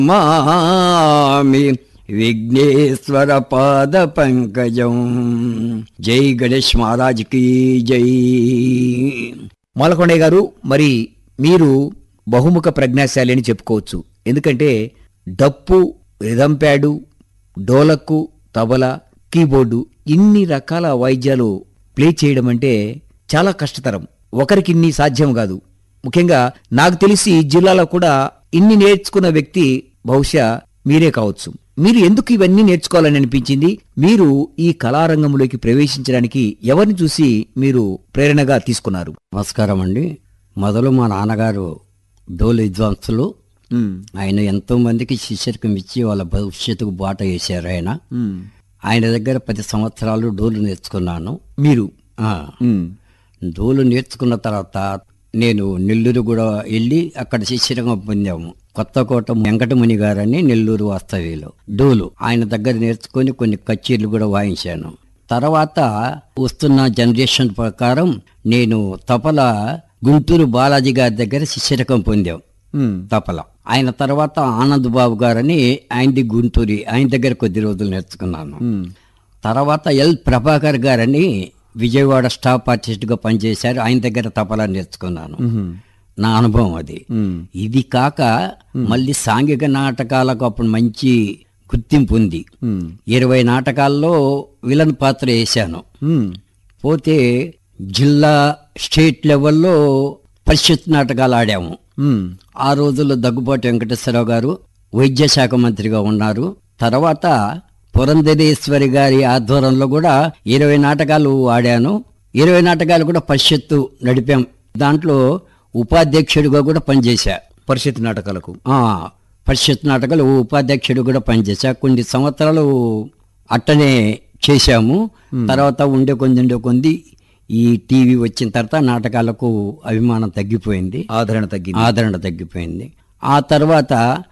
మామి విఘ్నేశ్వర పాద పంకజం. జై గణేష్ మహారాజ్ కి జై. మాలకొండయ్య గారు, మరి మీరు బహుముఖ ప్రజ్ఞాశాలి అని చెప్పుకోవచ్చు. ఎందుకంటే డప్పు, రిథం ప్యాడు, డోలక్కు, తబలా, కీబోర్డు ఇన్ని రకాల వాయిద్యాలు ప్లే చేయడం అంటే చాలా కష్టతరం. ఒకరికి ఇన్ని సాధ్యం కాదు. ముఖ్యంగా నాకు తెలిసి జిల్లాలో కూడా ఇన్ని నేర్చుకున్న వ్యక్తి బహుశా మీరే కావచ్చు. మీరు ఎందుకు ఇవన్నీ నేర్చుకోవాలని అనిపించింది? మీరు ఈ కళారంగంలోకి ప్రవేశించడానికి ఎవరిని చూసి మీరు ప్రేరణగా తీసుకున్నారు? నమస్కారం అండి. మొదలు మా నాన్నగారు డోలు విద్వాంసులు. ఆయన ఎంతో మందికి శిష్యరికం ఇచ్చి వాళ్ళ భవిష్యత్తుకు బాట వేశారు. ఆయన దగ్గర 10 సంవత్సరాలు డోలు నేర్చుకున్నాను. మీరు డోలు నేర్చుకున్న తర్వాత నేను నెల్లూరు కూడా వెళ్ళి అక్కడ శిష్యరికం పొందాము. కొత్తకోట వెంకటముని గారని నెల్లూరు వాస్తవ్యులు. డోలు ఆయన దగ్గర నేర్చుకొని కొన్ని కచేరీలు కూడా వాయించాను. తర్వాత వస్తున్న జనరేషన్ ప్రకారం నేను తపల గుంటూరు బాలాజీ గారి దగ్గర శిష్యరికం పొందాం. తపల ఆయన తర్వాత ఆనంద్ బాబు గారని ఆయనది గుంటూరి, ఆయన దగ్గర కొద్ది రోజులు నేర్చుకున్నాను. తర్వాత ఎల్ ప్రభాకర్ గారని విజయవాడ స్టాఫ్ ఆర్టిస్ట్ గా పనిచేశారు. ఆయన దగ్గర తపలా నేర్చుకున్నాను. నా అనుభవం అది. ఇది కాక మళ్ళీ సాంఘిక నాటకాలకు అప్పుడు మంచి గుర్తింపు ఉంది. 20 నాటకాల్లో విలన్ పాత్ర వేశాను. పోతే జిల్లా స్టేట్ లెవెల్లో పరిషత్ నాటకాలు ఆడాము. ఆ రోజుల్లో దగ్గుబాటి వెంకటేశ్వరరావు గారు వైద్య శాఖ మంత్రిగా ఉన్నారు. తర్వాత పురంధరేశ్వరి గారి ఆధ్వర్యంలో కూడా 20 నాటకాలు ఆడాను. 20 నాటకాలు కూడా పరిషత్తు నడిపాం. దాంట్లో ఉపాధ్యక్షుడిగా కూడా పనిచేశా. పరిషత్ నాటకాలకు పరిషత్ నాటకాలు ఉపాధ్యక్షుడు కూడా పనిచేశా. కొన్ని సంవత్సరాలు అట్టనే చేశాము. తర్వాత ఉండే కొంది ఈ టీవీ వచ్చిన తర్వాత నాటకాలకు అభిమానం తగ్గిపోయింది, ఆదరణ తగ్గిపోయింది. ఆ తర్వాత